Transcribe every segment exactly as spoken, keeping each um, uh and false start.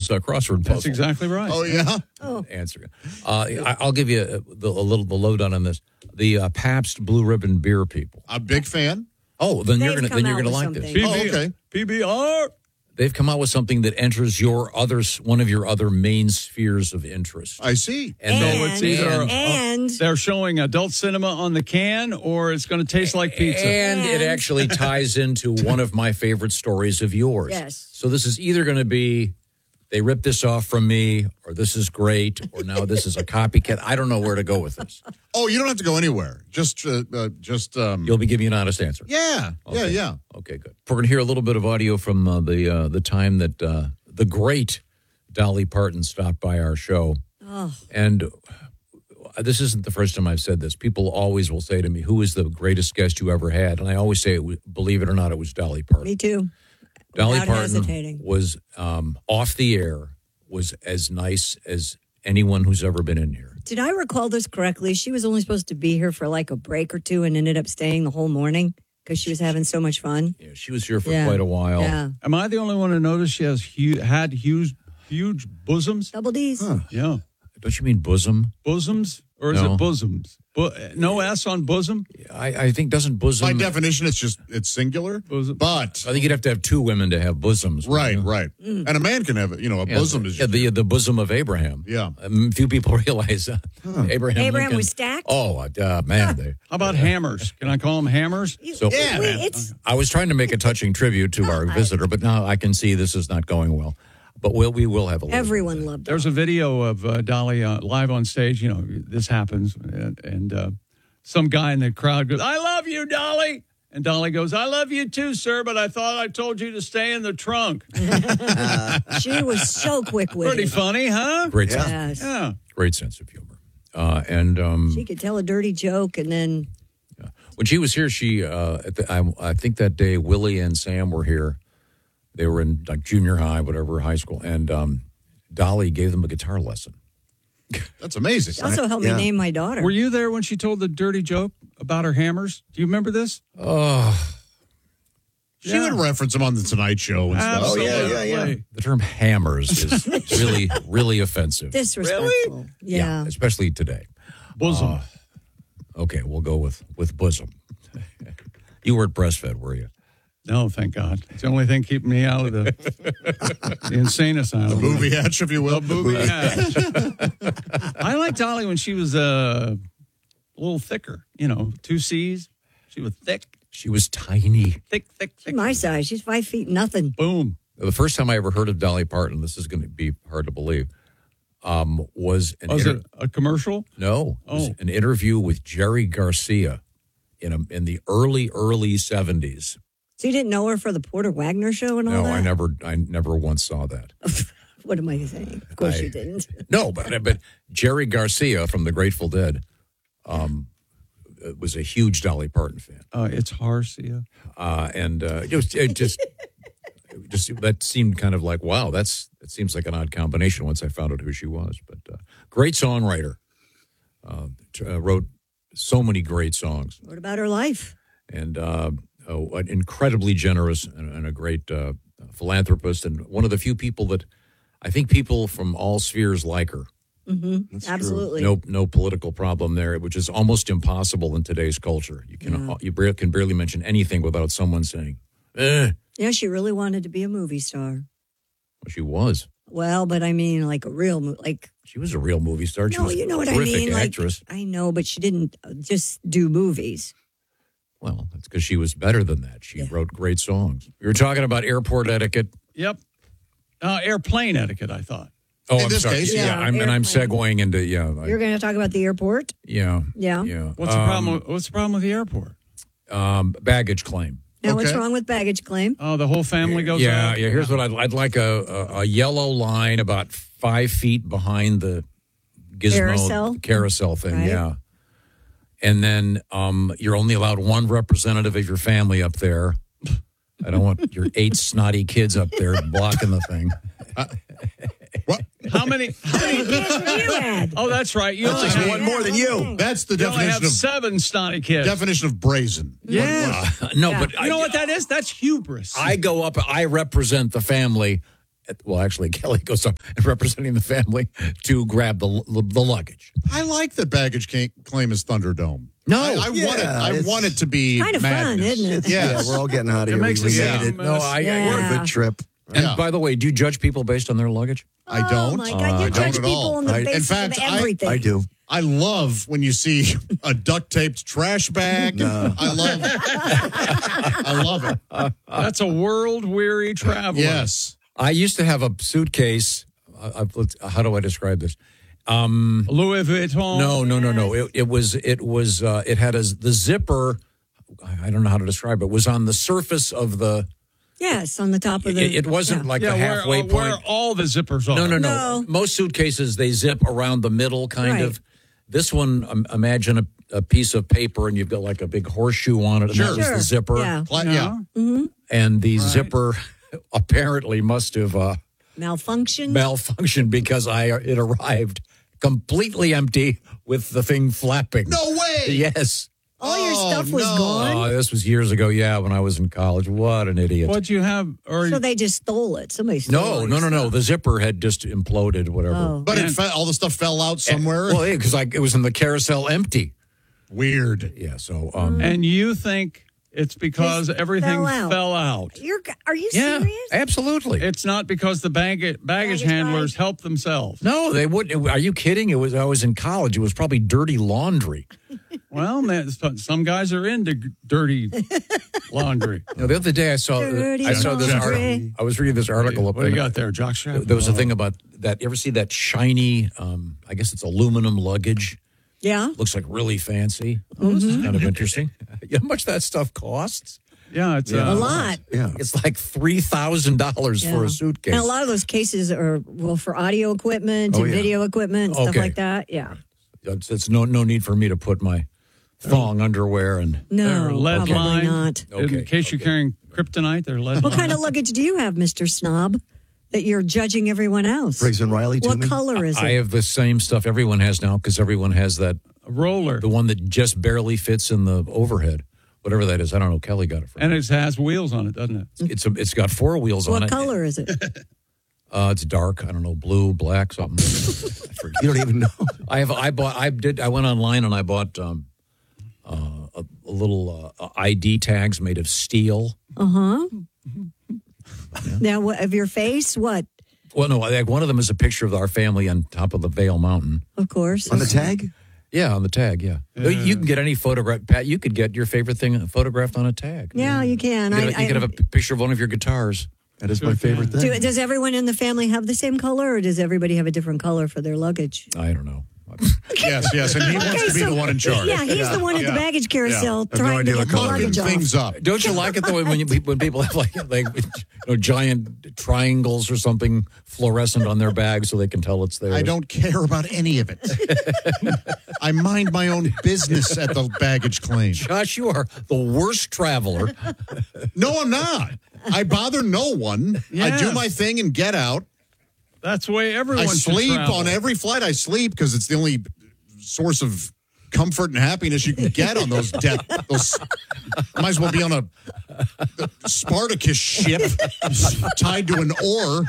uh, crossword puzzle. That's exactly right. Oh, yeah? Oh. Answer. Uh, I, I'll give you a, the, a little the lowdown on this. The uh, Pabst Blue Ribbon beer people. A big fan. Oh, then They've you're gonna come then you're out gonna with like this. something. Oh, okay. P B R. They've come out with something that enters your other one of your other main spheres of interest. I see. And, So then- it's either and, and they're showing adult cinema on the can, or it's going to taste like pizza. and it And- actually ties into one of my favorite stories of yours. Yes. So this is either going to be they ripped this off from me, or this is great, or now this is a copycat. I don't know where to go with this. Oh, you don't have to go anywhere. Just, uh, uh, just. Um, You'll be giving an honest answer. yeah, yeah, Okay. yeah. Okay, good. We're going to hear a little bit of audio from uh, the uh, the time that uh, the great Dolly Parton stopped by our show. Oh. And uh, this isn't the first time I've said this. People always will say to me, who is the greatest guest you ever had? And I always say, it was, believe it or not, it was Dolly Parton. me too. Dolly Without Parton hesitating. was um, off the air, was as nice as anyone who's ever been in here. Did I recall this correctly? She was only supposed to be here for like a break or two and ended up staying the whole morning because she was having so much fun. Yeah, she was here for Yeah. quite a while. Yeah. Am I the only one to notice she has hu- had huge, huge bosoms? Double D's. Yeah, Don't you mean bosom? bosoms, or is No. it bosoms? Bu- no S on bosom. I, I think doesn't bosom. By definition, it's just it's singular. Bosom. But I think you'd have to have two women to have bosoms. right, wouldn't you? right, Mm. and a man can have you know a Yeah, bosom the, is yeah, the the bosom of Abraham. Yeah. Um, few people realize uh, Abraham. Abraham Lincoln- was stacked? Oh uh, man, they, How about hammers? Can I call them hammers? so Yeah. Wait, it's I was trying to make a touching tribute to our visitor, but now I can see this is not going well. But we'll, we will have a little everyone loved it. There's a video of uh, Dolly uh, live on stage. You know, this happens, and, and uh, some guy in the crowd goes, "I love you, Dolly," and Dolly goes, "I love you too, sir, but I thought I told you to stay in the trunk." She was so quick with Pretty it. funny, huh? Great, sense, Yes. Yeah. great sense of humor. Uh, and um, She could tell a dirty joke and then when she was here, she uh, at the, I, I think that day Willie and Sam were here. They were in like junior high, whatever, high school, and um, Dolly gave them a guitar lesson. That's amazing. she also helped Yeah. me name my daughter. Were you there when she told the dirty joke about her hammers? Do you remember this? Oh, She would reference him on the Tonight Show and stuff. Oh, yeah, yeah, yeah. Absolutely. the term hammers is really, really offensive. Disrespectful. Yeah. especially today. Bosom. Okay, we'll go with with bosom. You weren't breastfed, were you? No, thank God. It's the only thing keeping me out of the, the insane asylum. Movie hatch, if you will. Movie hatch. I liked Dolly when she was uh, a little thicker. You know, two C's. She was thick, She was tiny. thick, thick, thick. My size. She's five feet nothing. Boom. The first time I ever heard of Dolly Parton, this is going to be hard to believe, um, was an Was inter- it a commercial? no, it was Oh. an interview with Jerry Garcia in a, in the early early seventies. So you didn't know her for the Porter Wagner show and all No, that? I never I never once saw that. What am I saying? Of course I- you didn't. No, but but Jerry Garcia from the Grateful Dead um, was a huge Dolly Parton fan, Uh, it's Harcia. uh, and uh, it, was, it just it just that seemed kind of like wow, that's it seems like an odd combination once I found out who she was. But uh, great songwriter, uh, t- uh, wrote so many great songs, What about her life? and uh, oh, an incredibly generous and, and a great uh, philanthropist, and one of the few people that I think people from all spheres like her. Mm-hmm. Absolutely. No, no political problem there, which is almost impossible in today's culture. You can Yeah. you bar- can barely mention anything without someone saying, "Eh." Yeah, she really wanted to be a movie star. Well, she was. Well, but I mean, like a real, mo- like She was a real movie star. She no, was you know a what I terrific mean. actress. Like I know, but she didn't uh, just do movies. Well, that's because she was better than that. She Yeah. wrote great songs. We were talking about airport etiquette. Yep. Uh, airplane etiquette, I thought. Oh, In I'm this sorry. case, yeah, yeah, I'm, and I'm airplane. segueing into yeah, I- You're going to talk about the airport? yeah, Yeah. yeah. What's the Um, problem? with- What's the problem with the airport? Um, baggage claim. Now, what's Okay. wrong with baggage claim? Oh, the whole family goes Yeah, out? yeah. Here's what I'd, I'd like a, a a yellow line about five feet behind the gizmo Carousel? carousel thing. Right. Yeah, and then um, you're only allowed one representative of your family up there. I don't want your eight snotty kids up there blocking the thing. What? How many? How many? You had. Oh, that's right. You That's only, just have, one more than you. That's the you only have definition of seven snotty kids. definition of brazen. Yeah. no, Yeah. but You know what that is? That's hubris. I go up. I represent the family, well, actually, Kelly goes up and representing the family to grab the the luggage. I like that baggage ca- claim is Thunderdome. No. I, I Yeah, want it. I it's want it to be Kind of fun, madness. isn't it? Yeah. Yeah, we're all getting out of It here. makes we it we Yeah. made it. sound No, I, Yeah. What a good trip. and Yeah. by the way, do you judge people based on their luggage? I don't. Oh my God! Uh, I you judge don't at people all. on the I- in basis fact, of I- everything. I do. I love when you see a duct taped trash bag. No. I love I love it. That's a world weary traveler. Yes. I used to have a suitcase. Uh, let's- how do I describe this? Um, Louis Vuitton. no, no, no, no. It, it was. It was. Uh, it had a the zipper. I I don't know how to describe it. Was on the surface of the. Yes, on the top of the. It, it wasn't yeah. like Yeah, the where, halfway uh, point. where all the zippers are. No, no, no, No. Most suitcases they zip around the middle, kind Right. of. This one, um, imagine a, a piece of paper and you've got like a big horseshoe on it, and that was Sure. the zipper. Yeah. Pla- Yeah. yeah. And the zipper apparently must have uh, Malfunction. malfunctioned because I it arrived completely empty with the thing flapping. No way. Yes. All your Oh, stuff was no. gone. Oh, this was years ago. Yeah, when I was in college. What an idiot. What'd you have? Or So they just stole it. Somebody stole No, all no, your no, no. stuff. The zipper had just imploded. Whatever. Oh. But it fe- all the stuff fell out somewhere. Well, yeah, because like it was in the carousel empty. Weird. Yeah. So. um and you think it's because Just everything fell out. fell out. You're. Are you Yeah, serious? absolutely. It's not because the baggage, baggage Baggage handlers guy? help themselves. No, they wouldn't. Are you kidding? It was. I was in college. It was probably dirty laundry. Well, man, some guys are into g- dirty laundry. You know, the other day I saw. Dirty I saw this laundry. article. I was reading this article. What up do you in- got there, Jock Strap? There was a thing about that. You ever see that shiny? Um, I guess it's aluminum luggage. Yeah. Looks like really fancy. Oh, this is kind of interesting. You know how much that stuff costs? Yeah, it's Yeah. uh, A lot. Yeah. It's like three thousand dollars for Yeah. a suitcase. And a lot of those cases are well for audio equipment Oh, and yeah. video equipment, stuff Okay. like that. Yeah. It's, it's no no need for me to put my thong underwear and. No, they're lead probably line. not. Okay, In case you're okay. carrying kryptonite, they're lead What line. kind of luggage do you have, Mister Snob, that you're judging everyone else? Briggs and Riley to What me. color is it? I have the same stuff everyone has now because everyone has that A roller. the one that just barely fits in the overhead, whatever that is. I don't know. Kelly got it from. And it has wheels on it, doesn't it? It's a, it's got four wheels on what it. color is it? Uh, it's dark. I don't know, blue, black, something. I forget. You don't even know. I have. I bought. I did. I went online and I bought um, uh, a, a little uh, I D tags made of steel. Uh huh. Now, what, of your face? What? Well, no, like one of them is a picture of our family on top of the Vale Mountain. Of course. On the tag? Yeah, on the tag. Yeah, you can get any photograph. Pat, you could get your favorite thing photographed on a tag. Yeah, you can. You could, I, you could I- have a p- picture of one of your guitars. That is my favorite thing. do, does everyone in the family have the same color, or does everybody have a different color for their luggage? I don't know. Yes, yes. And he wants Okay, to be so- the one in charge. Yeah, he's the one at Yeah. the baggage carousel I have no trying idea to what get the color it luggage is. off. Things up. Don't you like it though when you, when people have like like you know, giant triangles or something fluorescent on their bag so they can tell it's theirs? I don't care about any of it. I mind my own business at the baggage claim. Josh, you are the worst traveler. No, I'm not. I bother no one. I do Yes. my thing and get out. That's the way everyone I should sleep travel. on every flight. I sleep because it's the only source of comfort and happiness you can get on those death. Those might as well be on a Spartacus ship tied to an oar.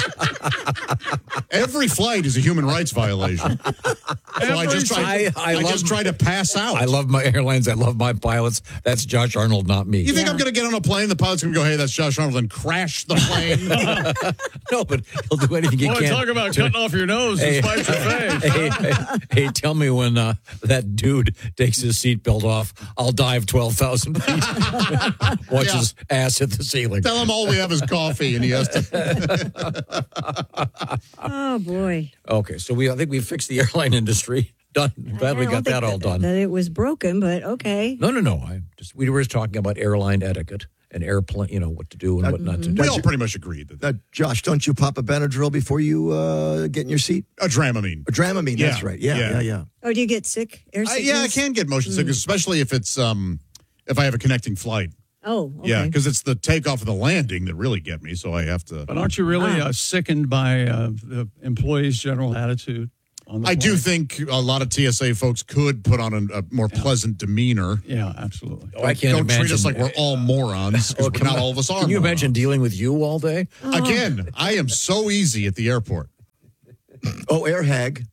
Every flight is a human rights violation. So I just try. I- I I, love- just try to pass out. I love my airlines. I love my pilots. That's Josh Arnold, not me. You think Yeah. I'm going to get on a plane? The pilot's going to go, "Hey, that's Josh Arnold," and crash the plane. No, but he'll do anything he Boy, can. talk about cutting off your nose Hey. to spite your face. Hey, hey, hey, tell me when uh, that dude takes his seatbelt off, I'll dive twelve thousand feet. Watch Yeah. his ass hit the ceiling. Tell him all we have is coffee, and he has to. Oh boy! Okay, so we I think we fixed the airline industry. Done. Glad we I got don't that think all done. That it was broken, but okay. No, no, no. I just we were just talking about airline etiquette and airplane, you know, what to do and what not to do. We all pretty much agreed that Uh, Josh, don't you pop a Benadryl before you uh, get in your seat? a Dramamine. A Dramamine, Yeah, that's right. Yeah, yeah. yeah, yeah. Oh, do you get sick? Air I, sickness? yeah, I can get motion sickness, especially if it's um if I have a connecting flight. Oh, okay. Yeah, because it's the takeoff and the landing that really get me. So I have to. But aren't you really Ah. uh, sickened by uh, the employees' general attitude? on the I do plane. think a lot of T S A folks could put on a, a more pleasant demeanor. Yeah, absolutely. Oh, I can't Don't imagine. treat us like we're all morons, because Oh, come not on. all of us are. Can you morons. imagine dealing with you all day? Again, I am so easy at the airport. Oh, air hag.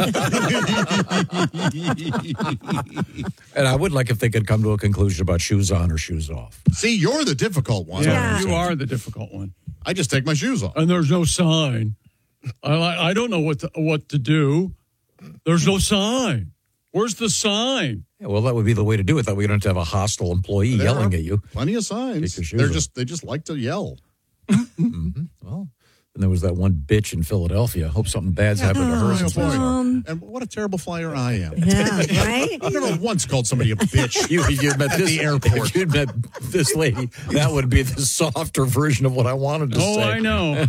And I would like if they could come to a conclusion about shoes on or shoes off. See, you're the difficult one. Yeah, Yeah. you are the difficult one. I just take my shoes off. And there's no sign. I I don't know what to, what to do. There's no sign. Where's the sign? Yeah, well, that would be the way to do it. That we don't have to have a hostile employee There yelling are at you. Plenty of signs. Take your shoes They're off. just they just like to yell. Well, and there was that one bitch in Philadelphia. Hope something bad's happened to her. Oh, since boy. we saw her. Um, And what a terrible flyer I am. Yeah, right? I've never once called somebody a bitch. You, you met At this the airport. If you'd met this lady, that would be the softer version of what I wanted to Oh, say. I know.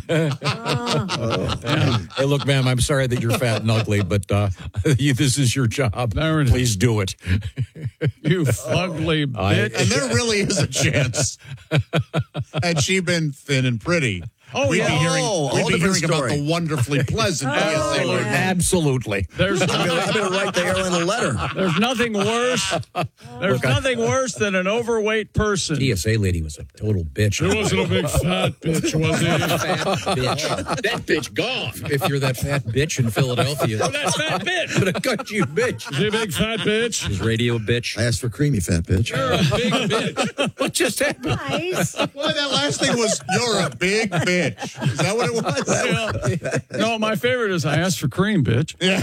Hey, look, ma'am, I'm sorry that you're fat and ugly, but uh, you, this is your job. There it is. Please do it. You ugly I- bitch. And there really is a chance. Had she been thin and pretty, Oh, we'd yeah. be hearing, Oh, we'd whole be different hearing about story. the wonderfully pleasant T S A Oh, women. yeah. Absolutely. There's I'm gonna, I'm gonna write the airline a letter. there's nothing worse. There's Look, I- nothing worse than an overweight person. T S A lady was a total bitch. It wasn't a big fat bitch, was it? bitch. That bitch gone. If you're that fat bitch in Philadelphia, Oh, that fat bitch. I'm gonna cut you, bitch. Is he a big fat bitch? Is radio a bitch? I asked for creamy fat bitch. You're a big bitch. What just happened? Nice. Well, that last thing was, you're a big bitch. Is that what it was? Yeah. No, my favorite is I asked for cream, bitch. Oh,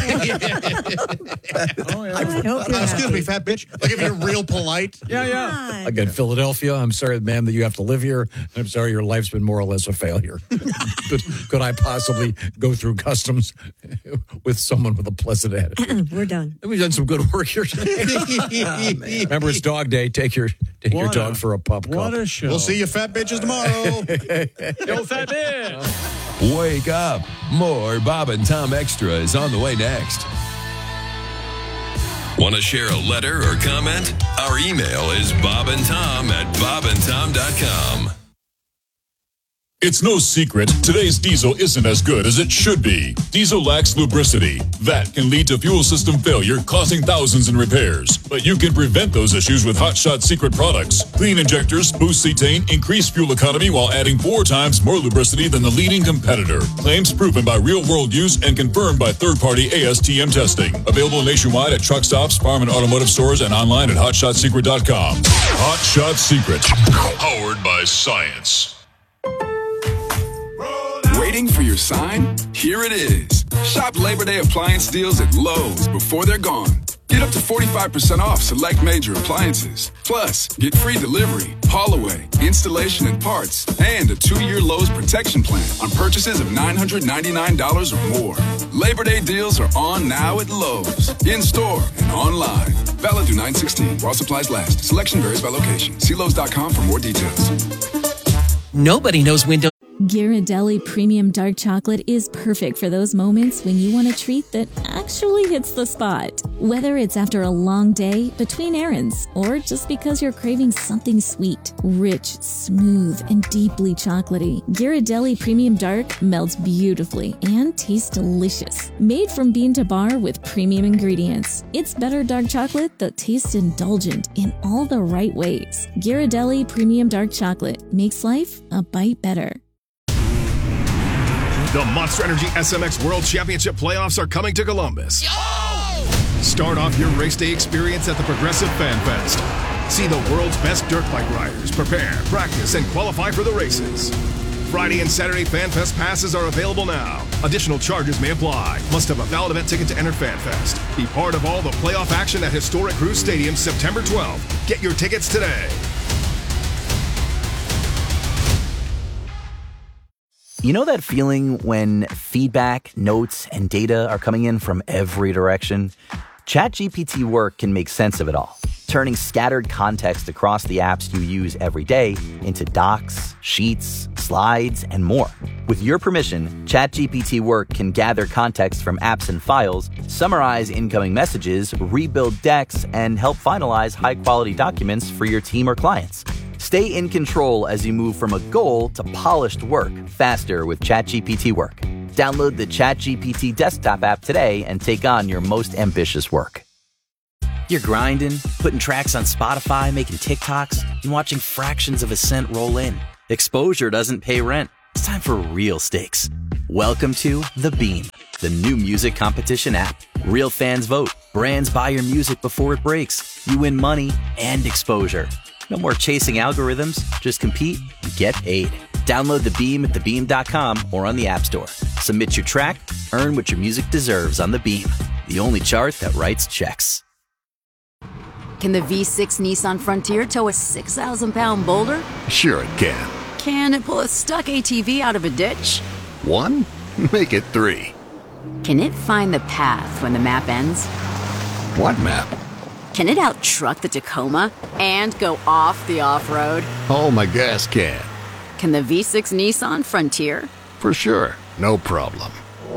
yeah. I hope you're Uh, excuse happy. me, fat bitch. Like if you're real polite. Yeah, yeah. God. Again, Philadelphia, I'm sorry, ma'am, that you have to live here. I'm sorry your life's been more or less a failure. could, could I possibly go through customs with someone with a pleasant attitude? We're done. We've done some good work here today. Remember, it's dog day. Take your take your What dog a- for a pup What cup. a show. We'll see you fat bitches tomorrow. Yo, fat bitch. Wake up. More Bob and Tom Extra is on the way next. Want to share a letter or comment? Our email is bobandtom at bobandtom dot com. It's no secret, today's diesel isn't as good as it should be. Diesel lacks lubricity. That can lead to fuel system failure, costing thousands in repairs. But you can prevent those issues with Hot Shot Secret products. Clean injectors, boost cetane, increase fuel economy while adding four times more lubricity than the leading competitor. Claims proven by real-world use and confirmed by third-party A S T M testing. Available nationwide at truck stops, farm and automotive stores, and online at hot shot secret dot com. Hot Shot Secret, powered by science. Waiting for your sign? Here it is. Shop Labor Day appliance deals at Lowe's before they're gone. Get up to forty-five percent off select major appliances. Plus, get free delivery, haul away, installation and parts, and a two-year Lowe's protection plan on purchases of nine hundred ninety-nine dollars or more. Labor Day deals are on now at Lowe's, in-store and online. Valid through nine sixteen while supplies last. Selection varies by location. See Lowe's dot com for more details. Nobody knows when to... Ghirardelli Premium Dark Chocolate is perfect for those moments when you want a treat that actually hits the spot. Whether it's after a long day, between errands, or just because you're craving something sweet, rich, smooth, and deeply chocolatey, Ghirardelli Premium Dark melts beautifully and tastes delicious. Made from bean to bar with premium ingredients, it's better dark chocolate that tastes indulgent in all the right ways. Ghirardelli Premium Dark Chocolate makes life a bite better. The Monster Energy S M X World Championship playoffs are coming to Columbus. Start off your race day experience at the Progressive Fan Fest. See the world's best dirt bike riders prepare, practice, and qualify for the races. Friday and Saturday Fan Fest passes are available now. Additional charges may apply. Must have a valid event ticket to enter Fan Fest. Be part of all the playoff action at historic Cruise Stadium September twelfth. Get your tickets today. You know that feeling when feedback, notes, and data are coming in from every direction? ChatGPT Work can make sense of it all, turning scattered context across the apps you use every day into docs, sheets, slides, and more. With your permission, ChatGPT Work can gather context from apps and files, summarize incoming messages, rebuild decks, and help finalize high-quality documents for your team or clients. Stay in control as you move from a goal to polished work faster with ChatGPT Work. Download the ChatGPT desktop app today and take on your most ambitious work. You're grinding, putting tracks on Spotify, making TikToks, and watching fractions of a cent roll in. Exposure doesn't pay rent. It's time for real stakes. Welcome to The Beam, the new music competition app. Real fans vote. Brands buy your music before it breaks. You win money and exposure. No more chasing algorithms. Just compete and get paid. Download The Beam at the beam dot com or on the App Store. Submit your track, earn what your music deserves on The Beam, the only chart that writes checks. Can the V six Nissan Frontier tow a six thousand pound boulder? Sure it can. Can it pull a stuck A T V out of a ditch? One? Make it three. Can it find the path when the map ends? What map? Can it out-truck the Tacoma and go off the off-road? Oh, my gas can. Can the V six Nissan Frontier? For sure. No problem.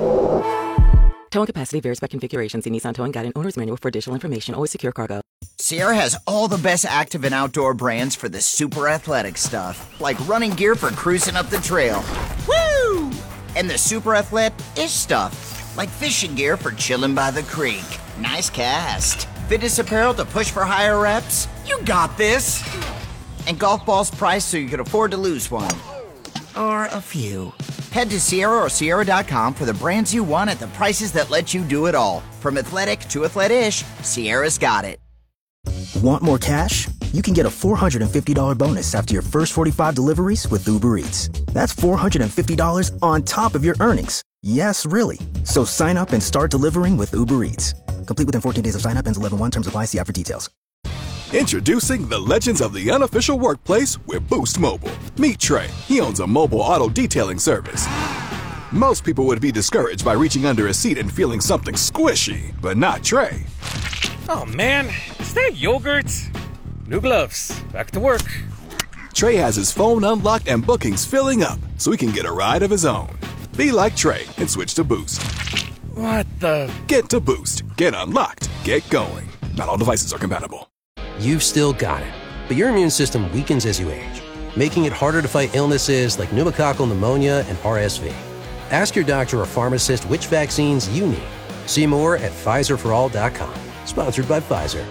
Towing capacity varies by configuration. See Nissan Towing Guide and Owner's Manual for additional information. Always secure cargo. Sierra has all the best active and outdoor brands for the super athletic stuff, like running gear for cruising up the trail. Woo! And the super athletic-ish stuff, like fishing gear for chilling by the creek. Nice cast. Fitness apparel to push for higher reps. You got this. And golf balls priced so you can afford to lose one. Or a few. Head to Sierra or Sierra dot com for the brands you want at the prices that let you do it all. From athletic to athletic-ish, Sierra's got it. Want more cash? You can get a four hundred fifty dollars bonus after your first forty-five deliveries with Uber Eats. That's four hundred fifty dollars on top of your earnings. Yes, really. So sign up and start delivering with Uber Eats. Complete within fourteen days of sign up. Ends eleven one. Terms apply. See app for details. Introducing the legends of the unofficial workplace with Boost Mobile. Meet Trey. He owns a mobile auto detailing service. Most people would be discouraged by reaching under a seat and feeling something squishy, but not Trey. Oh man, is that yogurt? New gloves. Back to work. Trey has his phone unlocked and bookings filling up so he can get a ride of his own. Be like Trey and switch to Boost. What the? Get to Boost. Get unlocked. Get going. Not all devices are compatible. You've still got it, but your immune system weakens as you age, making it harder to fight illnesses like pneumococcal pneumonia and R S V. Ask your doctor or pharmacist which vaccines you need. See more at Pfizer for all dot com. Sponsored by Pfizer.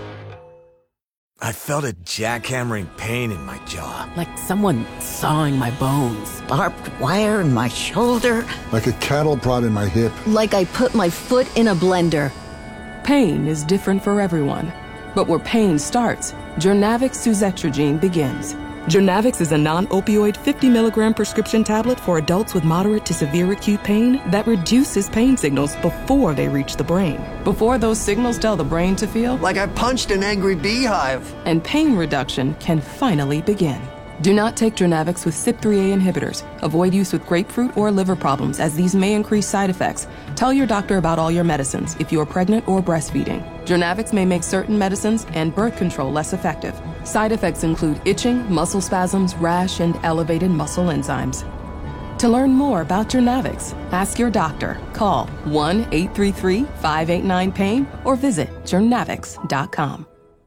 I felt a jackhammering pain in my jaw. Like someone sawing my bones. Barbed wire in my shoulder. Like a cattle prod in my hip. Like I put my foot in a blender. Pain is different for everyone. But where pain starts, Journavx Suzetrigine begins. Journavx is a non-opioid fifty milligram prescription tablet for adults with moderate to severe acute pain that reduces pain signals before they reach the brain. Before those signals tell the brain to feel like I punched an angry beehive. And pain reduction can finally begin. Do not take Journavx with C Y P three A inhibitors. Avoid use with grapefruit or liver problems, as these may increase side effects. Tell your doctor about all your medicines if you are pregnant or breastfeeding. Journavx may make certain medicines and birth control less effective. Side effects include itching, muscle spasms, rash, and elevated muscle enzymes. To learn more about Journavx, ask your doctor. Call one eight three three, five eight nine, pain or visit journavx dot com.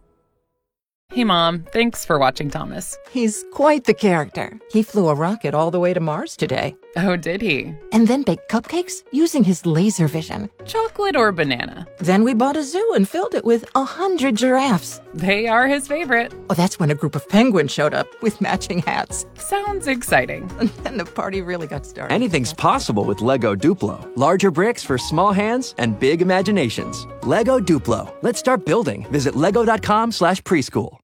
Hey, Mom. Thanks for watching Thomas. He's quite the character. He flew a rocket all the way to Mars today. Oh, did he? And then baked cupcakes using his laser vision. Chocolate or banana? Then we bought a zoo and filled it with a hundred giraffes. They are his favorite. Oh, that's when a group of penguins showed up with matching hats. Sounds exciting. And then the party really got started. Anything's possible with Lego Duplo. Larger bricks for small hands and big imaginations. Lego Duplo. Let's start building. Visit lego.com slash preschool.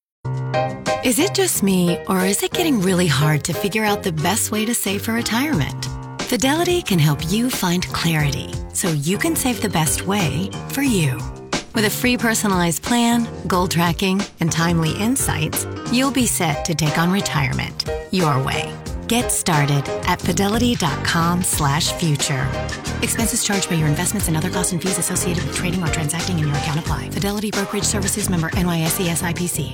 Is it just me, or is it getting really hard to figure out the best way to save for retirement? Fidelity can help you find clarity so you can save the best way for you. With a free personalized plan, goal tracking, and timely insights, you'll be set to take on retirement your way. Get started at fidelity.com slash future. Expenses charged by your investments and other costs and fees associated with trading or transacting in your account apply. Fidelity Brokerage Services, member N Y S E S I P C.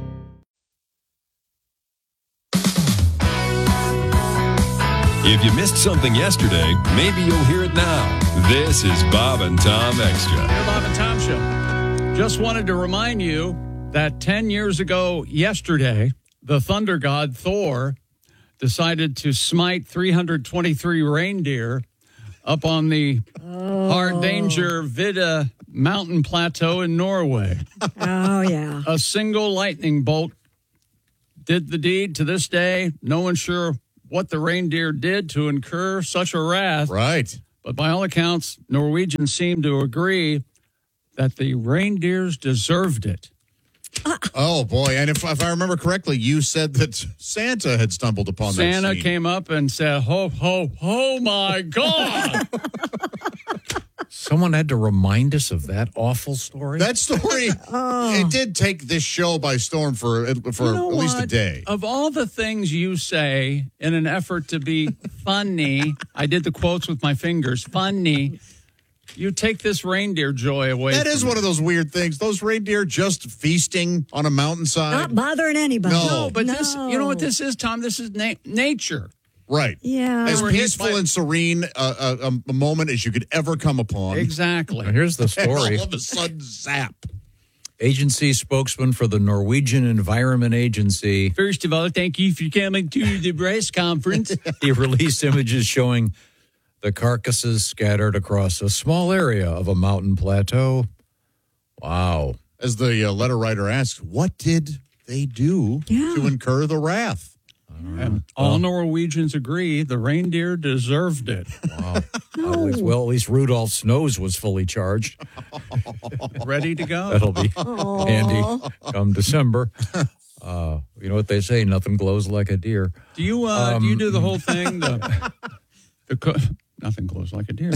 If you missed something yesterday, maybe you'll hear it now. This is Bob and Tom Extra. Your Bob and Tom Show. Just wanted to remind you that ten years ago yesterday, the thunder god Thor decided to smite three hundred twenty-three reindeer up on the Oh. Hardanger Vidda mountain plateau in Norway. Oh, yeah. A single lightning bolt did the deed. To this day, no one's sure what the reindeer did to incur such a wrath. Right. But by all accounts, Norwegians seem to agree that the reindeers deserved it. Oh, boy. And if, if I remember correctly, you said that Santa had stumbled upon that Santa scene. came up and said, ho, ho, oh, my God. Someone had to remind us of that awful story. That story, it did take this show by storm for, for You know at least a what? day. Of all the things you say in an effort to be funny, I did the quotes with my fingers, funny, you take this reindeer joy away. That is from one me. of those weird things. Those reindeer just feasting on a mountainside. Not bothering anybody. No. No, but this, you know what this is, Tom? This is na- nature. Right. Yeah. As They were hit peaceful by- and serene uh, a, a moment as you could ever come upon. Exactly. Now, here's the And story. all of a sudden, zap. Agency spokesman for the Norwegian Environment Agency. First of all, thank you for coming to the press conference. He released images showing the carcasses scattered across a small area of a mountain plateau. Wow. As the uh, letter writer asks, what did they do Yeah. to incur the wrath? And all Norwegians agree the reindeer deserved it. Wow. At least- well, at least Rudolph's nose was fully charged. Ready to go. That'll be handy come December. Uh, you know what they say, nothing glows like a deer. Do you uh, do you do the Um, whole thing? The, the co- nothing glows like a deer.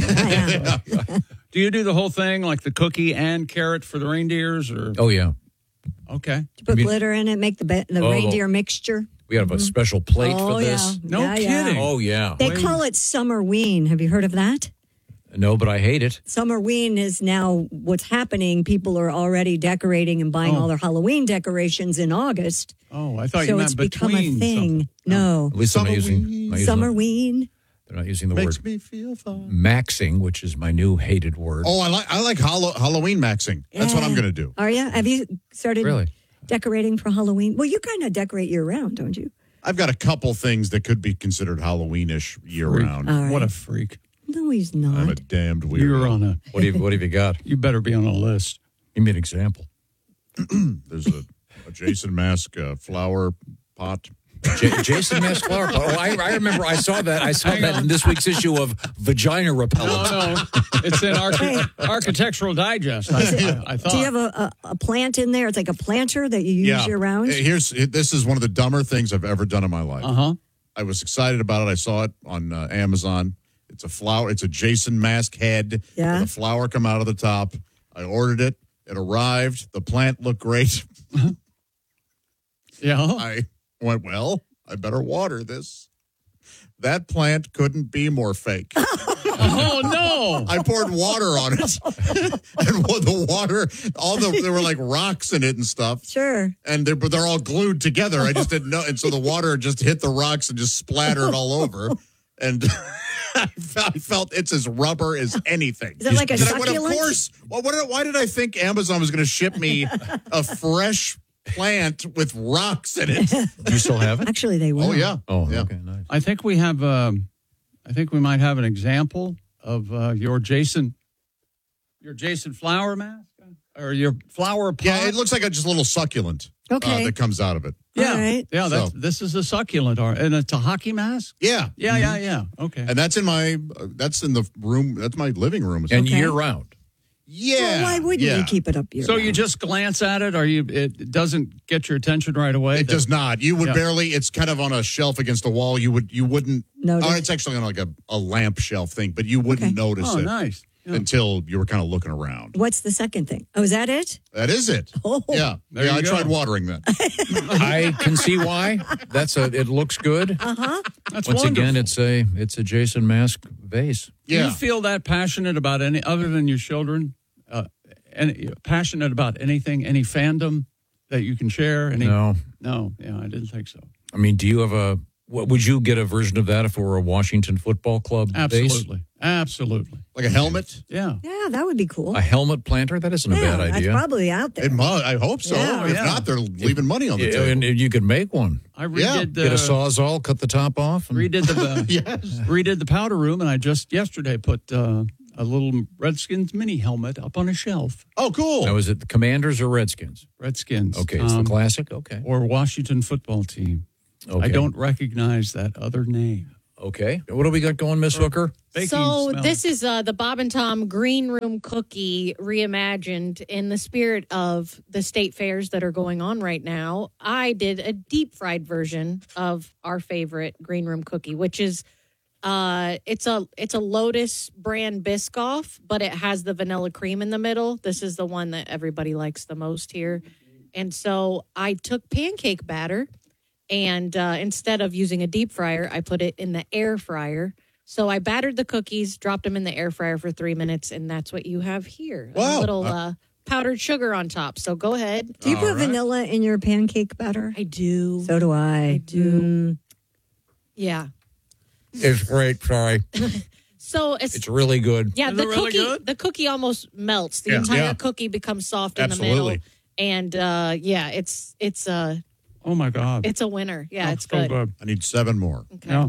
Do you do the whole thing like the cookie and carrot for the reindeers? Or Oh, yeah. okay, You put I mean- glitter in it, make the be- the Oh. reindeer mixture. We have a special plate Oh, for this. yeah. no Yeah, yeah. kidding. Oh, yeah. They call it Summerween. Have you heard of that? No, but I hate it. Summerween is now what's happening. People are already decorating and buying Oh. all their Halloween decorations in August. Oh, I thought so you it's meant become a between thing. something. No. At least I'm not using, Summerween. not using the, Summerween. they're not using the Makes word me feel fine. maxing, which is my new hated word. Oh, I like I like Hallow- Halloween maxing. That's what I'm going to do. Are you? Have you started Really? decorating for Halloween? Well, you kind of decorate year round, don't you? I've got a couple things that could be considered Halloweenish year Freak. round. All right. What a freak! No, he's I'm a not. damned weirdo. You're on a. What have you, what have you got? You better be on a list. Give me an example. There's a, a Jason Mask uh, flower pot. J- Jason Mask flower pot. Oh, I, I remember I saw that. I saw that in this week's issue of Vagina Repellent. No, no, it's in Archi- Architectural Digest. I, I, I thought. Do you have a, a, a plant in there? It's like a planter that you use year round? Here's this is one of the dumber things I've ever done in my life. Uh huh. I was excited about it. I saw it on uh, Amazon. It's a flower. It's a Jason Mask head Yeah. with a flower come out of the top. I ordered it. It arrived. The plant looked great. Yeah. I went, well, I better water this. That plant couldn't be more fake. Oh no! I poured water on it, and what the water, all the there were like rocks in it and stuff. Sure. And they're but they're all glued together. I just didn't know, and so the water just hit the rocks and just splattered all over. And I felt, I felt it's as rubber as anything. Is it like a And I went, succulent? of course. Well, what, why did I think Amazon was going to ship me a fresh plant with rocks in it? Do you still have it? Actually, they will. Oh yeah. Oh, yeah. okay, nice. I think we have. Um, I think we might have an example of uh, your Jason, your Jason flower mask or your flower pot. Yeah, it looks like a just a little succulent. Okay. Uh, that comes out of it. Yeah, All right. yeah. That's, So- this is a succulent, or and it's a hockey mask. Yeah. Yeah, yeah, yeah. Okay. And that's in my uh, that's in the room. That's my living room. And Okay. year round. Yeah. Well, why wouldn't yeah. you keep it up year So round? you just glance at it, or you it doesn't get your attention right away. It That- does not. You would Yeah. barely. It's kind of on a shelf against a wall. You would. You wouldn't. Notice. Oh, it's actually on like a, a lamp shelf thing, but you wouldn't Okay. notice Oh, it nice. Yeah. until you were kind of looking around. What's the second thing? Oh, is that it? That is it. Oh. Yeah. There yeah. you I go. tried watering that. I can see why. That's a. It looks good. Uh huh. That's Once wonderful. again, it's a it's a Jason Mask vase. Do Yeah. you feel that passionate about any other than your children? Uh, any passionate about anything? Any fandom that you can share? Any? No, No. Yeah, I didn't think so. I mean, do you have a What, would you get a version of that if it were a Washington Football Club base? Absolutely. Absolutely. Like a helmet? Yeah. Yeah, that would be cool. A helmet planter? That isn't a yeah, bad idea. That's probably out there. It must, I hope so. Yeah. If Yeah. not, they're leaving money on the Yeah, table. and you could make one. I redid Yeah. the Get a Sawzall, cut the top off. And redid the Yes. redid the powder room, and I just yesterday put uh, a little Redskins mini helmet up on a shelf. Oh, cool. Now, is it the Commanders or Redskins? Redskins. Okay, it's um, the classic. Okay. or Washington Football Team. Okay. I don't recognize that other name. Okay. What do we got going, Miss Hooker? Baking So smell. this is uh, the Bob and Tom Green Room Cookie reimagined in the spirit of the state fairs that are going on right now. I did a deep fried version of our favorite Green Room Cookie, which is uh, it's a it's a Lotus brand Biscoff, but it has the vanilla cream in the middle. This is the one that everybody likes the most here. And so I took pancake batter. And uh, instead of using a deep fryer, I put it in the air fryer. So I battered the cookies, dropped them in the air fryer for three minutes, and that's what you have here. Wow. A little uh, powdered sugar on top. So go ahead. Do you All put right. vanilla in your pancake batter? I do. So do I. I do. Yeah. It's great. Sorry. So it's, It's really good. yeah, Is the it really cookie good? the cookie almost melts. The Yeah. entire Yeah. cookie becomes soft in the Absolutely. middle. And uh, yeah, it's it's uh Oh my God. it's a winner. Yeah, Oh, it's so good. good. I need seven more. Okay. Yeah.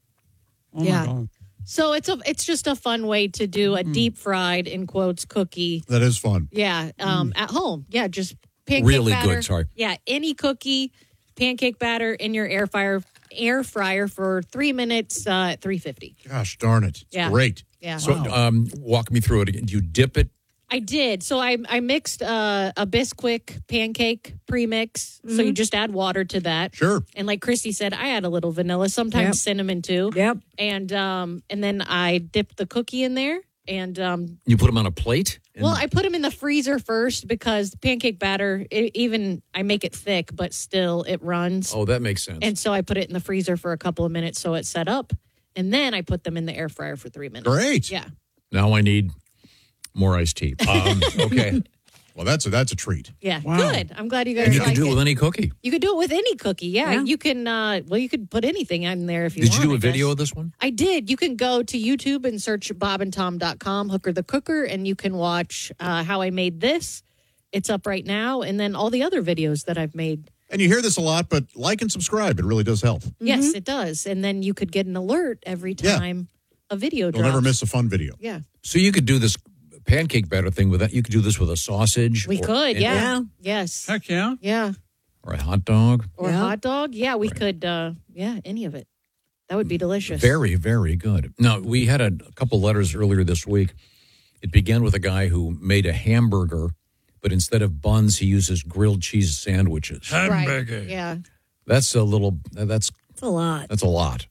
Oh Yeah. my God. So it's a it's just a fun way to do a deep fried in quotes cookie. That is fun. Yeah, um, at home. Yeah, just pancake Really good, batter. sorry. Yeah, any cookie, pancake batter in your air fryer, air fryer for three minutes uh, at three fifty. Gosh darn it. It's Yeah. great. Yeah, So um, walk me through it again. You dip it. I did. So I I mixed uh, a Bisquick pancake premix. So you just add water to that. Sure. And like Christy said, I add a little vanilla, sometimes Yep. cinnamon too. Yep. And um and then I dipped the cookie in there. And um, You put them on a plate. and- well, I put them in the freezer first because pancake batter, it, even I make it thick, but still it runs. Oh, that makes sense. And so I put it in the freezer for a couple of minutes so it's set up. And then I put them in the air fryer for three minutes. Great. Yeah. Now I need more iced tea. Um, okay. Well, that's a that's a treat. Yeah. Wow. Good. I'm glad you guys And you like can do it it. with any cookie. You could do it with any cookie. Yeah. Yeah. You can, uh, well, you could put anything in there if you Did want. you do a I guess. video of this one? I did. You can go to YouTube and search bob and tom dot com, Hooker the Cooker, and you can watch uh, how I made this. It's up right now. And then all the other videos that I've made. And you hear this a lot, but like and subscribe. It really does help. Yes, it does. And then you could get an alert every Yeah. time a video You'll drops. never miss a fun video. Yeah. So you could do this pancake batter thing with that. You could do this with a sausage. We or- could, yeah. Yeah. Yes. Heck yeah. Yeah. Or a hot dog. Or Yeah. hot dog. Yeah, we could, uh, yeah, any of it. That would be delicious. Very, very good. Now, we had a, a couple letters earlier this week. It began with a guy who made a hamburger, but instead of buns, he uses grilled cheese sandwiches. Right. Yeah. That's a little, that's, It's a lot. that's a lot.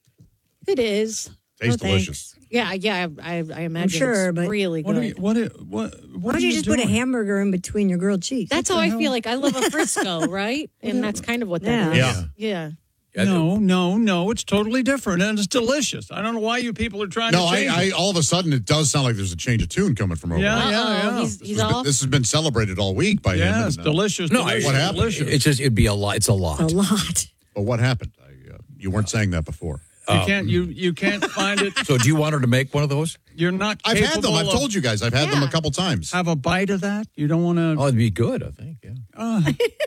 It is. Tastes No, delicious. Yeah, yeah, I, I imagine sure, it's but- really What good. are you, what, are- what, what Why are don't you just doing? put a hamburger in between your grilled cheese? That's how I feel like I love a Frisco, right? And that's kind of what that is. Yeah. Yeah. No, no, no. It's totally different, and it's delicious. I don't know why you people are trying No, to I, change I it. all of a sudden it does sound like there's a change of tune coming from over Yeah, there. yeah, Uh-oh, yeah. he's, This he's has, been, off. this has been celebrated all week by him. Yeah, it's and, uh, delicious. No, I, delicious, what happened? delicious. It's just, it'd be a lot. It's a lot. a lot. But what happened? I, uh, you weren't saying that before. You can't. You you can't find it. So do you want her to make one of those? You're not. I've had them. capable I've of- told you guys. I've had them a Yeah. couple times. Have a bite of that. You don't want to. Oh, it'd be good, I think. Yeah. Uh,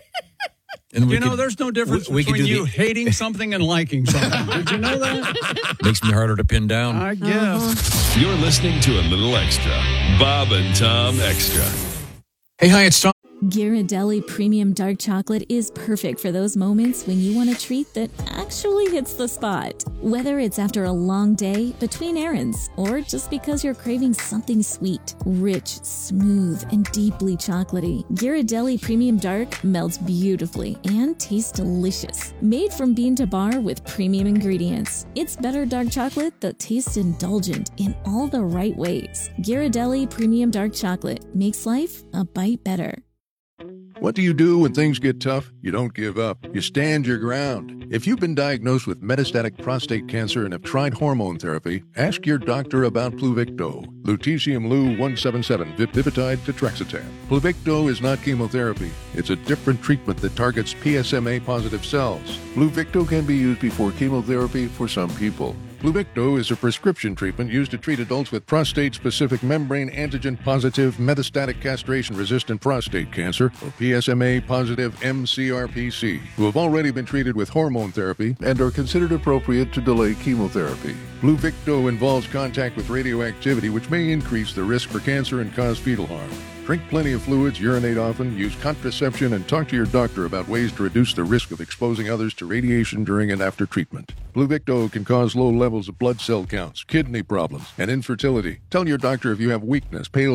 And we you know, could- there's no difference we- we could between do you the- hating something and liking something. Did you know that? Makes me harder to pin down. I guess. You're listening to a little extra. Bob and Tom Extra. Hey, hi, it's Tom. Ghirardelli Premium Dark Chocolate is perfect for those moments when you want a treat that actually hits the spot. Whether it's after a long day, between errands, or just because you're craving something sweet, rich, smooth, and deeply chocolatey, Ghirardelli Premium Dark melts beautifully and tastes delicious. Made from bean to bar with premium ingredients, it's better dark chocolate that tastes indulgent in all the right ways. Ghirardelli Premium Dark Chocolate makes life a bite better. What do you do when things get tough? You don't give up. You stand your ground. If you've been diagnosed with metastatic prostate cancer and have tried hormone therapy, ask your doctor about Pluvicto. Lutetium Lu one seventy-seven, Vipitide Tetrexatan. Pluvicto is not chemotherapy. It's a different treatment that targets P S M A-positive cells. Pluvicto can be used before chemotherapy for some people. Pluvicto is a prescription treatment used to treat adults with prostate-specific membrane antigen-positive metastatic castration-resistant prostate cancer, or P S M A-positive M C R P C, who have already been treated with hormone therapy and are considered appropriate to delay chemotherapy. Pluvicto involves contact with radioactivity, which may increase the risk for cancer and cause fetal harm. Drink plenty of fluids, urinate often, use contraception, and talk to your doctor about ways to reduce the risk of exposing others to radiation during and after treatment. Pluvicto can cause low levels of blood cell counts, kidney problems, and infertility. Tell your doctor if you have weakness, pale